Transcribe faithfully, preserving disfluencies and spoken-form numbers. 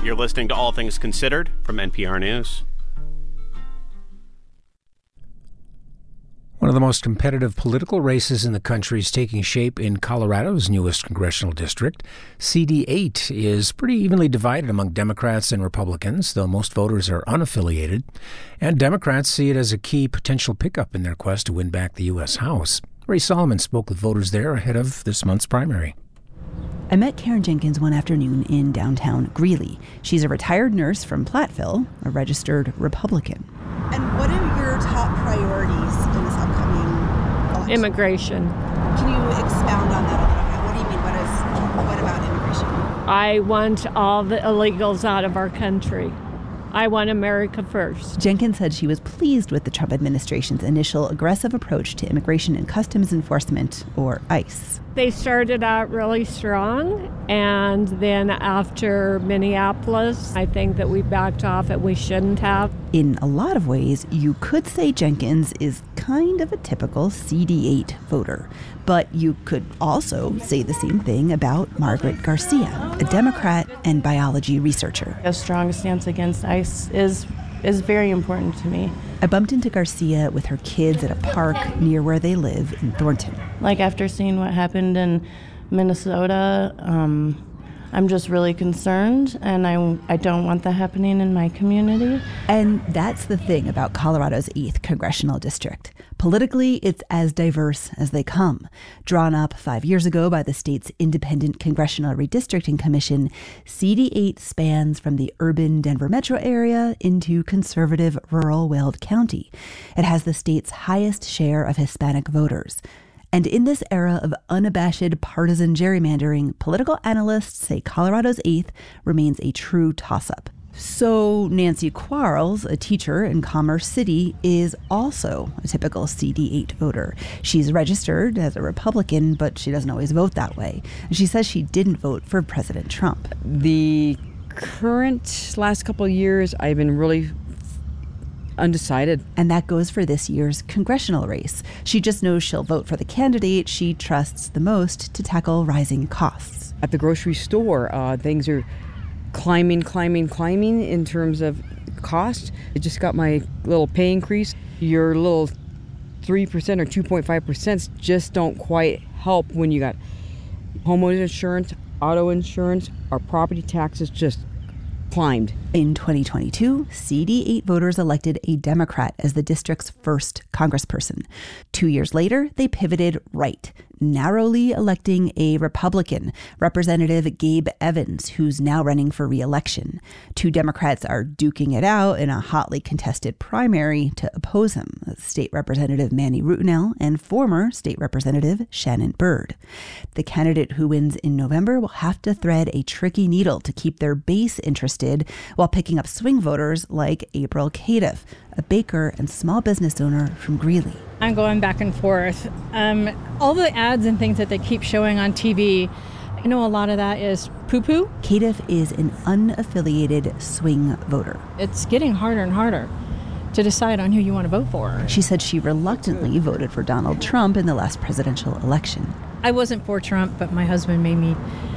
You're listening to All Things Considered from N P R News. One of the most competitive political races in the country is taking shape in Colorado's newest congressional district. C D eight is pretty evenly divided among Democrats and Republicans, though most voters are unaffiliated. And Democrats see it as a key potential pickup in their quest to win back the U S House. Ray Solomon spoke with voters there ahead of this month's primary. I met Karen Jenkins one afternoon in downtown Greeley. She's a retired nurse from Platteville, a registered Republican. And what are your top priorities in this upcoming election? Immigration. Can you expound on that a little bit? What do you mean? What is what about immigration? I want all the illegals out of our country. I want America first. Jenkins said she was pleased with the Trump administration's initial aggressive approach to Immigration and Customs Enforcement, or ICE. They started out really strong, and then after Minneapolis, I think that we backed off and we shouldn't have. In a lot of ways, you could say Jenkins is kind of a typical C D eight voter. But you could also say the same thing about Margaret Garcia, a Democrat and biology researcher. A strong stance against ICE is is very important to me. I bumped into Garcia with her kids at a park near where they live in Thornton. Like after seeing what happened in Minnesota, um, I'm just really concerned, and I, I don't want that happening in my community. And that's the thing about Colorado's eighth congressional district. Politically, it's as diverse as they come. Drawn up five years ago by the state's Independent Congressional Redistricting Commission, C D eight spans from the urban Denver metro area into conservative rural Weld County. It has the state's highest share of Hispanic voters. And in this era of unabashed partisan gerrymandering, political analysts say Colorado's eighth remains a true toss-up. So Nancy Quarles, a teacher in Commerce City, is also a typical C D eight voter. She's registered as a Republican, but she doesn't always vote that way. And she says she didn't vote for President Trump. The current last couple of years, I've been really undecided. And that goes for this year's congressional race. She just knows she'll vote for the candidate she trusts the most to tackle rising costs. At the grocery store, uh, things are climbing, climbing, climbing in terms of cost. I just got my little pay increase. Your little three percent or two point five percent just don't quite help when you got homeowners insurance, auto insurance, our property taxes just climbed. In twenty twenty-two, C D eight voters elected a Democrat as the district's first congressperson. Two years later, they pivoted right, narrowly electing a Republican, Representative Gabe Evans, who's now running for re-election. Two Democrats are duking it out in a hotly contested primary to oppose him, State Representative Manny Rutinel and former State Representative Shannon Byrd. The candidate who wins in November will have to thread a tricky needle to keep their base interested while picking up swing voters like April Cadiff, a baker and small business owner from Greeley. I'm going back and forth. Um, all the ads and things that they keep showing on T V, I know a lot of that is poo-poo. Cadiff is an unaffiliated swing voter. It's getting harder and harder to decide on who you want to vote for. She said she reluctantly voted for Donald Trump in the last presidential election. I wasn't for Trump, but my husband made me